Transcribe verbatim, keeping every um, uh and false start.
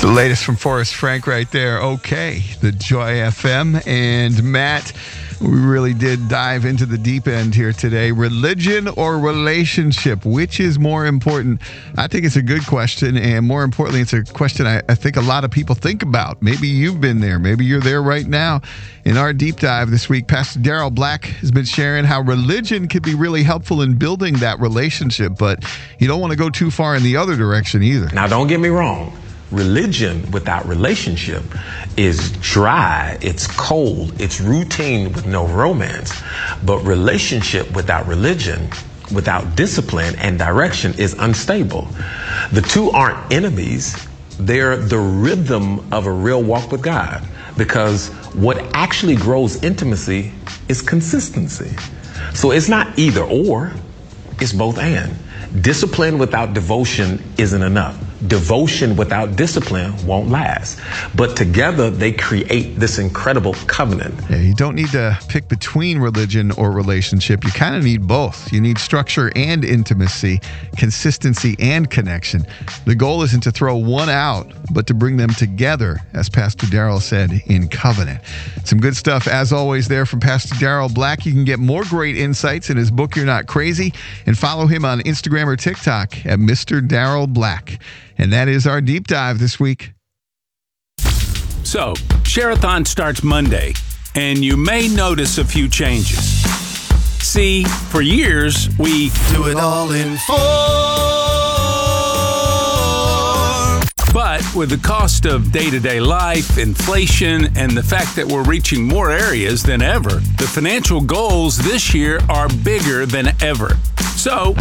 The latest from Forrest Frank right there. Okay, the Joy F M. And Matt, we really did dive into the deep end here today. Religion or relationship? Which is more important? I think it's a good question. And more importantly, it's a question I, I think a lot of people think about. Maybe you've been there. Maybe you're there right now. In our deep dive this week, Pastor Darrell Black has been sharing how religion can be really helpful in building that relationship. But you don't want to go too far in the other direction either. Now, don't get me wrong. Religion without relationship is dry, it's cold, it's routine with no romance. But relationship without religion, without discipline and direction is unstable. The two aren't enemies, they're the rhythm of a real walk with God. Because what actually grows intimacy is consistency. So it's not either or, it's both and. Discipline without devotion isn't enough. Devotion without discipline won't last. But together they create this incredible covenant. Yeah, you don't need to pick between religion or relationship. You kind of need both. You need structure and intimacy, consistency and connection. The goal isn't to throw one out, but to bring them together, as Pastor Darrell said, in covenant. Some good stuff, as always, there from Pastor Darrell Black. You can get more great insights in his book, You're Not Crazy, and follow him on Instagram or TikTok at Mister Darrell Black. And that is our deep dive this week. So, Share-a-thon starts Monday, and you may notice a few changes. See, for years, we do it all in four. But with the cost of day-to-day life, inflation, and the fact that we're reaching more areas than ever, the financial goals this year are bigger than ever. So